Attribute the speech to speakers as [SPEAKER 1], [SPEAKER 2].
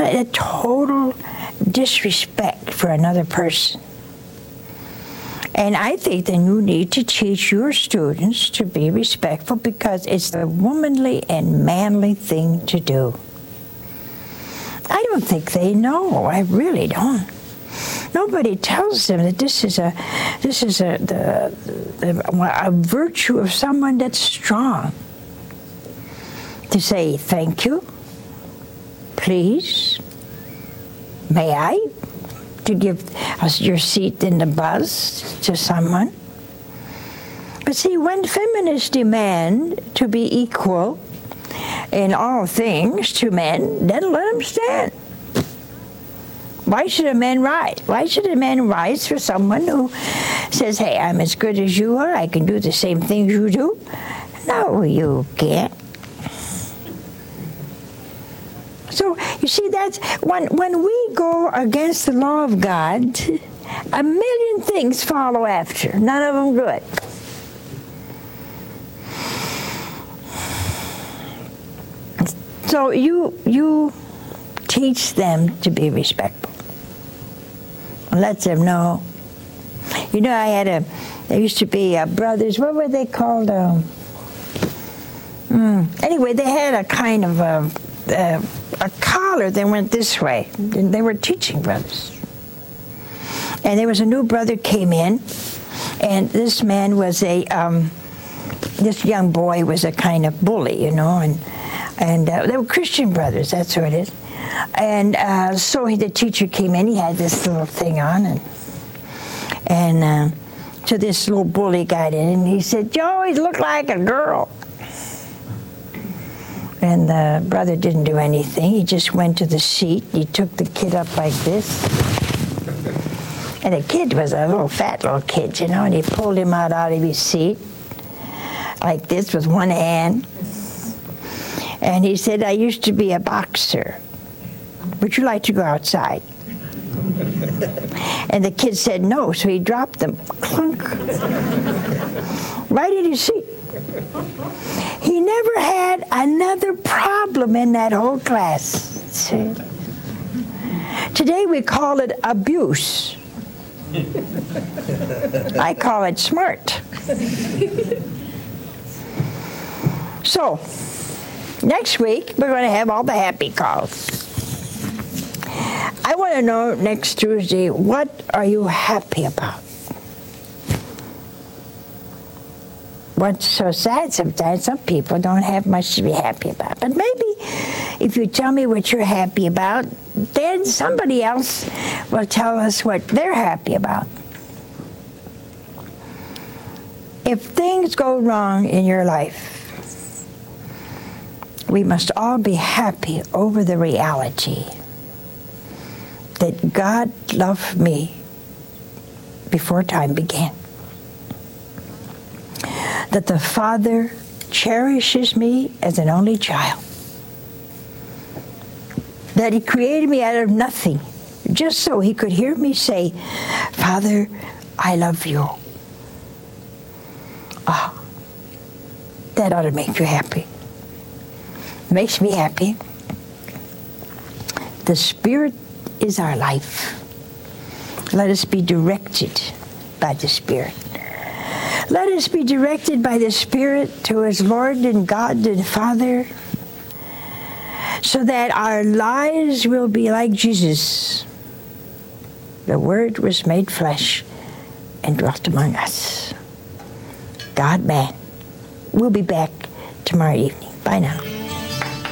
[SPEAKER 1] a total disrespect for another person. And I think then you need to teach your students to be respectful, because it's the womanly and manly thing to do. I don't think they know. I really don't. Nobody tells them that this is a virtue of someone that's strong. To say thank you, please, may I, to give us your seat in the bus to someone. But see, when feminists demand to be equal in all things to men, then let them stand. Why should a man rise? Why should a man rise for someone who says, hey, I'm as good as you are, I can do the same things you do? No, you can't. So, you see, that's when we go against the law of God, a million things follow after, none of them good. So you teach them to be respectful. Let them know. You know, there used to be brothers, what were they called? Anyway, they had a kind of a collar that went this way. They were teaching brothers. And there was a new brother came in, and this man was this young boy was a kind of bully, you know, and they were Christian brothers, that's what it is. And so the teacher came in, he had this little thing on, and so this little bully got in, and he said, you always look like a girl. And the brother didn't do anything. He just went to the seat. He took the kid up like this. And the kid was a little fat little kid, you know, and he pulled him out of his seat like this with one hand. And he said, I used to be a boxer. Would you like to go outside? And the kid said no, so he dropped them. Clunk. Right in his seat. He never had another problem in that whole class. See? Today we call it abuse. I call it smart. So, next week we're going to have all the happy calls. I want to know next Tuesday, what are you happy about? What's so sad sometimes, some people don't have much to be happy about. But maybe if you tell me what you're happy about, then somebody else will tell us what they're happy about. If things go wrong in your life, we must all be happy over the reality that God loved me before time began. That the Father cherishes me as an only child. That He created me out of nothing, just so He could hear me say, Father, I love you. Ah, that ought to make you happy. Makes me happy. The Spirit is our life. Let us be directed by the Spirit. Let us be directed by the Spirit to His Lord and God and Father, so that our lives will be like Jesus. The Word was made flesh and dwelt among us. God-man. We'll be back tomorrow evening. Bye now.